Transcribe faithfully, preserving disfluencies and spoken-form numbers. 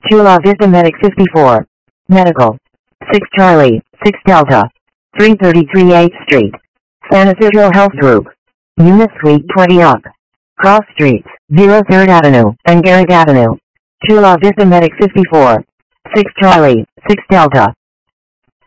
Chula Vista Medic fifty-four. Medical. six Charlie, six Delta. three thirty-three eighth Street. San Isidro Health Group. Unit Suite twenty up. Cross Streets, zero third Avenue, and Garrett Avenue. Chula Vista Medic fifty-four. six Charlie, six Delta.